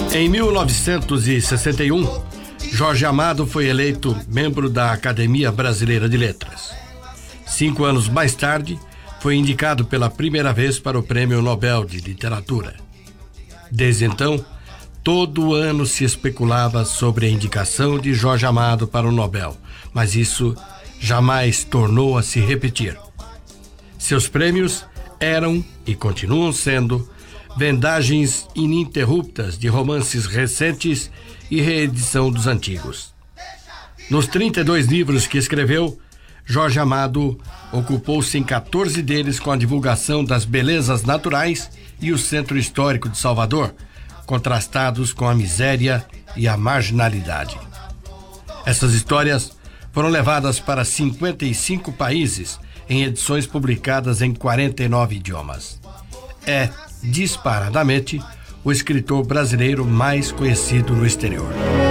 Em 1961, Jorge Amado foi eleito membro da Academia Brasileira de Letras. 5 anos mais tarde, foi indicado pela primeira vez para o Prêmio Nobel de Literatura. Desde então, todo ano se especulava sobre a indicação de Jorge Amado para o Nobel, mas isso jamais tornou a se repetir. Seus prêmios eram e continuam sendo vendagens ininterruptas de romances recentes e reedição dos antigos. Nos 32 livros que escreveu, Jorge Amado ocupou-se em 14 deles com a divulgação das belezas naturais e o centro histórico de Salvador, contrastados com a miséria e a marginalidade. Essas histórias foram levadas para 55 países em edições publicadas em 49 idiomas. É, disparadamente, o escritor brasileiro mais conhecido no exterior.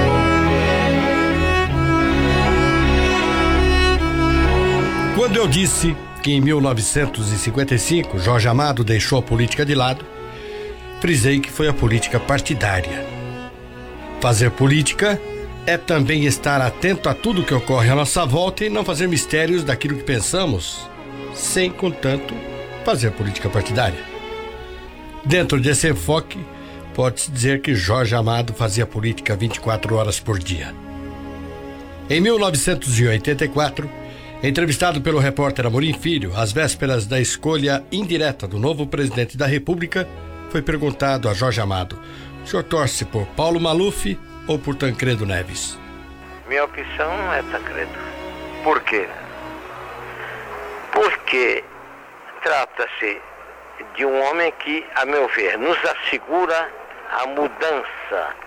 Quando eu disse que em 1955 Jorge Amado deixou a política de lado, frisei que foi a política partidária. Fazer política é também estar atento a tudo que ocorre à nossa volta e não fazer mistérios daquilo que pensamos, sem, contanto, fazer política partidária. Dentro desse enfoque, pode-se dizer que Jorge Amado fazia política 24 horas por dia. Em 1984, entrevistado pelo repórter Amorim Filho, às vésperas da escolha indireta do novo presidente da República, foi perguntado a Jorge Amado: o senhor torce por Paulo Maluf ou por Tancredo Neves? Minha opção é Tancredo. Por quê? Porque trata-se de um homem que, a meu ver, nos assegura a mudança